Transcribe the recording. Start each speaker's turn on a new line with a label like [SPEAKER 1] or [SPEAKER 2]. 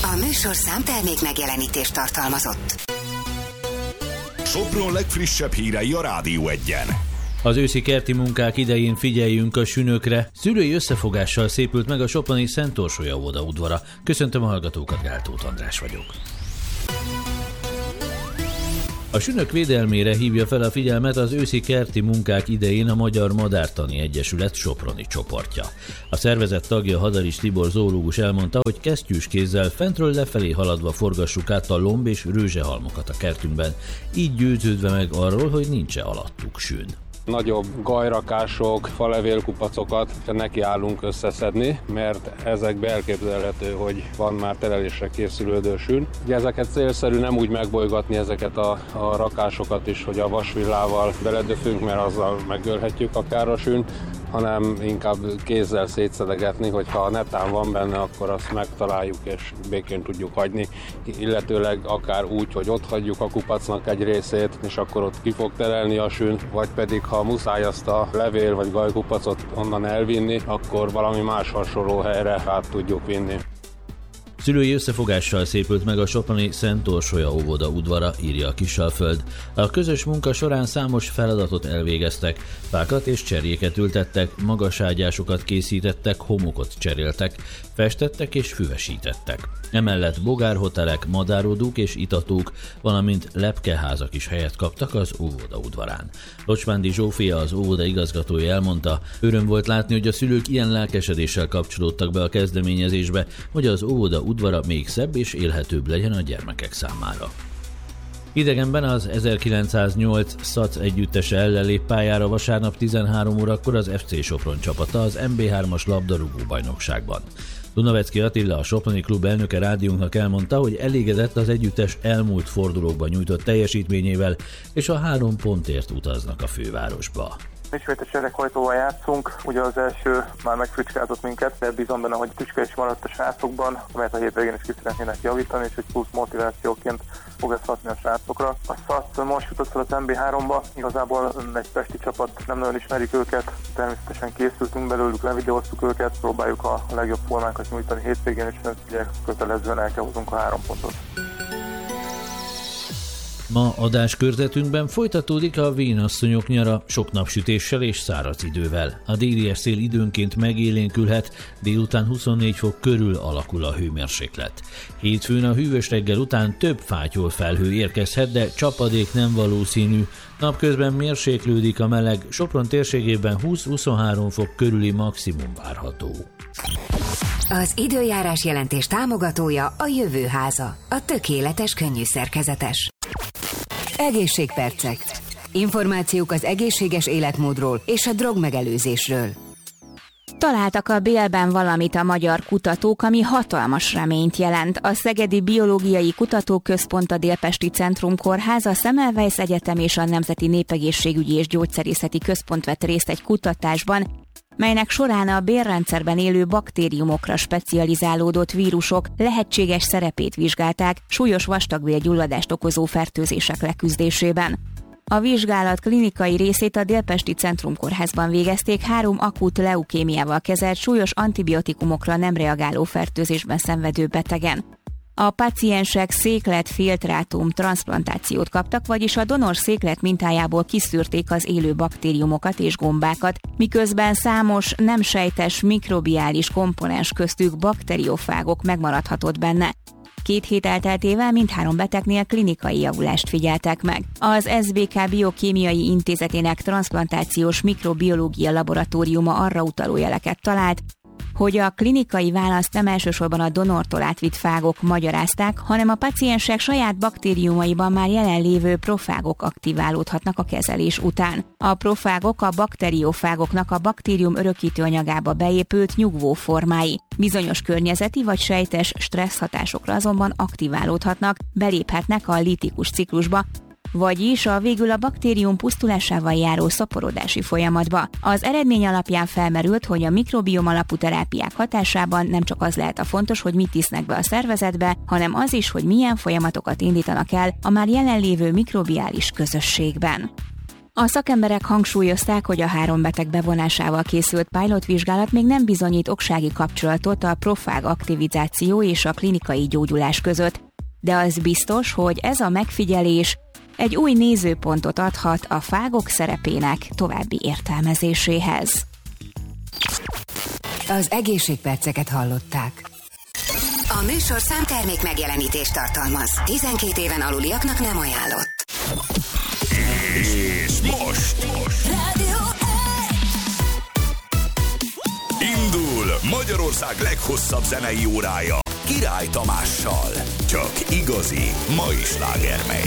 [SPEAKER 1] A műsor számtermék megjelenítést tartalmazott.
[SPEAKER 2] Sopron legfrissebb hírei a Rádió Egyen.
[SPEAKER 3] Az őszi kerti munkák idején figyeljünk a sünökre. Szülői összefogással szépült meg a soproni Szent Orsolya óvoda udvara. Köszöntöm a hallgatókat, Gáltóth András vagyok. A sünök védelmére hívja fel a figyelmet az őszi kerti munkák idején a Magyar Madártani Egyesület soproni csoportja. A szervezet tagja Hadaris Tibor zoológus elmondta, hogy kesztyűs kézzel fentről lefelé haladva forgassuk át a lomb és rőzsehalmokat a kertünkben, így győződve meg arról, hogy nincs-e alattuk sün.
[SPEAKER 4] Nagyobb gajrakások, falevélkupacokat nekiállunk összeszedni, mert ezekbe elképzelhető, hogy van már telelésre készülődő sün. Ugye ezeket célszerű nem úgy megbolygatni ezeket a rakásokat is, hogy a vasvillával beledöfünk, mert azzal megölhetjük akár a sün, hanem inkább kézzel szétszedegetni, hogyha netán van benne, akkor azt megtaláljuk és békén tudjuk hagyni, illetőleg akár úgy, hogy ott hagyjuk a kupacnak egy részét, és akkor ott ki fog terelni a sün, vagy pedig ha muszáj azt a levél vagy gajkupacot onnan elvinni, akkor valami más hasonló helyre át tudjuk vinni.
[SPEAKER 3] Szülői összefogással szépült meg a soproni Szent Orsolya óvoda udvara, írja a Kisalföld. A közös munka során számos feladatot elvégeztek, fákat és cserjéket ültettek, magaságyásokat készítettek, homokot cseréltek, festettek és füvesítettek. Emellett bogárhotelek, madárodók és itatók, valamint lepkeházak is helyet kaptak az óvoda udvarán. Locsmándi Zsófia, az óvoda igazgatója elmondta, öröm volt látni, hogy a szülők ilyen lelkesedéssel kapcsolódtak be a kezdeményezésbe, hogy az óvoda udvara még szebb és élhetőbb legyen a gyermekek számára. Idegenben az 1908 SZAC együttese ellen lép pályára vasárnap 13 órakor az FC Sopron csapata az MB3-as labdarúgó bajnokságban. Dunavecki Attila, a soproni klub elnöke rádiónknak elmondta, hogy elégedett az együttes elmúlt fordulókban nyújtott teljesítményével, és a 3 pontért utaznak a fővárosba.
[SPEAKER 5] Ismét a sereghajtóval játszunk, ugye az első már megfricskáltott minket, de bízom benne, hogy tücske is maradt a srácokban, amelyet a hétvégén is ki szeretnének javítani, és hogy plusz motivációként fog ez hatni a srácokra. A SZAC most jutott fel az MB3-ba, igazából egy pesti csapat, nem nagyon ismerik őket, természetesen készültünk belőlük, levideóztuk őket, próbáljuk a legjobb formánkat nyújtani hétvégén, és ugye kötelezően el kell hoznunk a 3 pontot.
[SPEAKER 3] Ma adáskörzetünkben folytatódik a vénasszonyok nyara sok napsütéssel és száraz idővel. A délies szél időnként megélénkülhet, délután 24 fok körül alakul a hőmérséklet. Hétfőn a hűvös reggel után több fátyol felhő érkezhet, de csapadék nem valószínű. Napközben mérséklődik a meleg, Sopron térségében 20-23 fok körüli maximum várható.
[SPEAKER 1] Az időjárás jelentés támogatója a Jövőháza, a tökéletes könnyű szerkezetes. Egészségpercek. Információk az egészséges életmódról és a drogmegelőzésről.
[SPEAKER 6] Találtak a bélben valamit a magyar kutatók, ami hatalmas reményt jelent. A Szegedi Biológiai Kutatóközpont, a Délpesti Centrumkórház, a Semmelweis Egyetem és a Nemzeti Népegészségügyi és Gyógyszerészeti Központ vett részt egy kutatásban, melynek során a bélrendszerben élő baktériumokra specializálódott vírusok lehetséges szerepét vizsgálták súlyos vastagbélgyulladást okozó fertőzések leküzdésében. A vizsgálat klinikai részét a Délpesti Centrumkórházban végezték 3 akut leukémiával kezelt súlyos antibiotikumokra nem reagáló fertőzésben szenvedő betegen. A páciensek székletfiltrátum transzplantációt kaptak, vagyis a donor széklet mintájából kiszűrték az élő baktériumokat és gombákat, miközben számos nem sejtes mikrobiális komponens, köztük bakteriofágok megmaradhatott benne. 2 hét elteltével mindhárom betegnél klinikai javulást figyeltek meg. Az SBK Biokémiai Intézetének transzplantációs mikrobiológia laboratóriuma arra utaló jeleket talált, hogy a klinikai választ nem elsősorban a donortól átvitt fágok magyarázták, hanem a páciensek saját baktériumaiban már jelenlévő profágok aktiválódhatnak a kezelés után. A profágok a bakteriofágoknak a baktérium örökítő anyagába beépült nyugvó formái. Bizonyos környezeti vagy sejtes stressz hatásokra azonban aktiválódhatnak, beléphetnek a litikus ciklusba, vagyis végül a baktérium pusztulásával járó szaporodási folyamatba. Az eredmény alapján felmerült, hogy a mikrobiom alapú terápiák hatásában nem csak az lehet a fontos, hogy mit isznek be a szervezetbe, hanem az is, hogy milyen folyamatokat indítanak el a már jelenlévő mikrobiális közösségben. A szakemberek hangsúlyozták, hogy a 3 beteg bevonásával készült pilotvizsgálat még nem bizonyít oksági kapcsolatot a profág aktivizáció és a klinikai gyógyulás között, de az biztos, hogy ez a megfigyelés egy új nézőpontot adhat a fágok szerepének további értelmezéséhez.
[SPEAKER 1] Az egészségperceket hallották.
[SPEAKER 7] A műsor számtermék megjelenítést tartalmaz. 12 éven aluliaknak nem ajánlott.
[SPEAKER 2] És most indul Magyarország leghosszabb zenei órája Király Tamással. Csak igazi mai sláger megy.